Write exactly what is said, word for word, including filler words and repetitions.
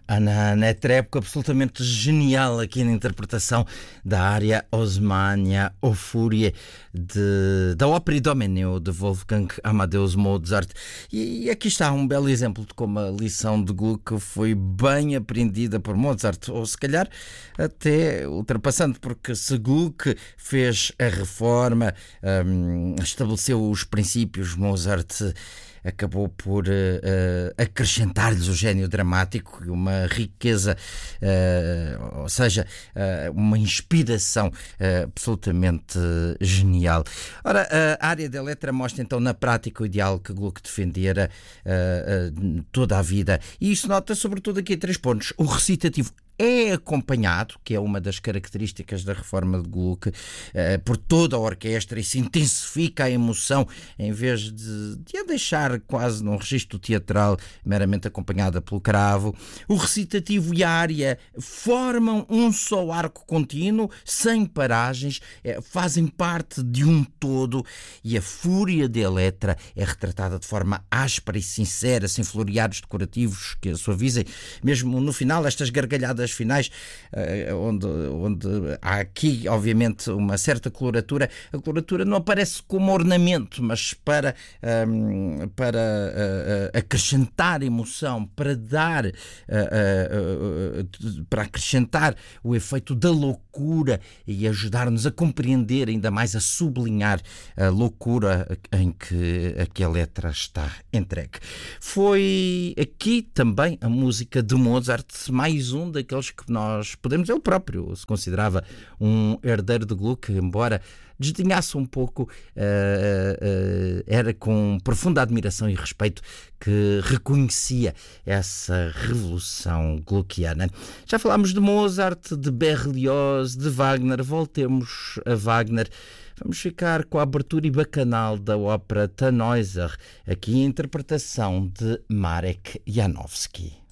Anna Netrebko, absolutamente genial aqui na interpretação da área Osmania o Furie de, da ópera Idomeneo de Wolfgang Amadeus Mozart. E, e aqui está um belo exemplo de como a lição de Gluck foi bem aprendida por Mozart, ou se calhar até ultrapassando, porque se Gluck fez a reforma, um, estabeleceu os princípios, Mozart acabou por uh, uh, acrescentar-lhes o gênio dramático e uma riqueza, uh, ou seja, uh, uma inspiração uh, absolutamente uh, genial. Ora, a área da letra mostra então na prática o ideal que Gluck defendera uh, uh, toda a vida. E isso nota sobretudo aqui três pontos. O recitativo é acompanhado, que é uma das características da reforma de Gluck, eh, por toda a orquestra, e se intensifica a emoção em vez de, de a deixar quase num registro teatral meramente acompanhada pelo cravo. O recitativo e a área formam um só arco contínuo, sem paragens, eh, fazem parte de um todo, e a fúria de Eletra é retratada de forma áspera e sincera, sem floreados decorativos que a suavizem. Mesmo no final, estas gargalhadas finais, onde, onde há aqui, obviamente, uma certa coloratura. A coloratura não aparece como ornamento, mas para, um, para uh, acrescentar emoção, para dar, uh, uh, uh, para acrescentar o efeito da loucura e ajudar-nos a compreender ainda mais, a sublinhar a loucura em que aquela letra está entregue. Foi aqui também a música de Mozart, mais um daqueles que nós podemos, ele próprio se considerava um herdeiro de Gluck, embora desdenhasse um pouco, uh, uh, era com profunda admiração e respeito que reconhecia essa revolução gluckiana. Já falámos de Mozart, de Berlioz, de Wagner, voltemos a Wagner. Vamos ficar com a abertura e bacanal da ópera Tannhäuser, aqui a interpretação de Marek Janowski.